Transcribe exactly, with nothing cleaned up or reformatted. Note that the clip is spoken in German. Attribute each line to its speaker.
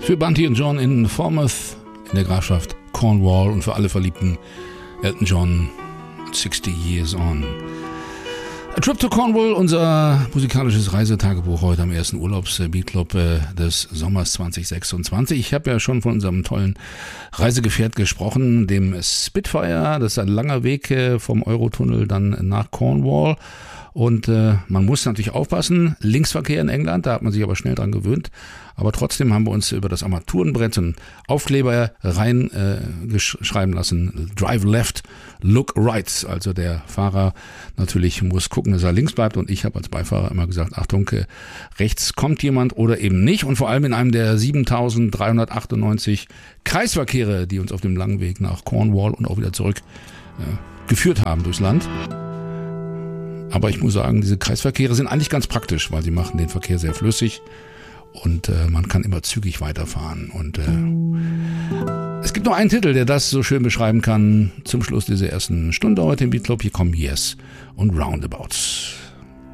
Speaker 1: Für Bunty und John in Falmouth in der Grafschaft Cornwall und für alle Verliebten Elton John, sixty years on. A Trip to Cornwall, unser musikalisches Reisetagebuch heute am ersten Urlaubs-Beatclub des Sommers zwanzig sechsundzwanzig. Ich habe ja schon von unserem tollen Reisegefährt gesprochen, dem Spitfire. Das ist ein langer Weg vom Eurotunnel dann nach Cornwall. Und äh, man muss natürlich aufpassen, Linksverkehr in England, da hat man sich aber schnell dran gewöhnt. Aber trotzdem haben wir uns über das Armaturenbrett einen Aufkleber rein äh, schreiben lassen. Drive left, look right. Also der Fahrer natürlich muss gucken, dass er links bleibt. Und ich habe als Beifahrer immer gesagt, Achtung, äh, rechts kommt jemand oder eben nicht. Und vor allem in einem der siebentausenddreihundertachtundneunzig Kreisverkehre, die uns auf dem langen Weg nach Cornwall und auch wieder zurück äh, geführt haben durchs Land. Aber ich muss sagen, diese Kreisverkehre sind eigentlich ganz praktisch, weil sie machen den Verkehr sehr flüssig und äh, man kann immer zügig weiterfahren. Und äh, es gibt noch einen Titel, der das so schön beschreiben kann. Zum Schluss dieser ersten Stunde heute im Beatclub. Hier kommen Yes und Roundabouts.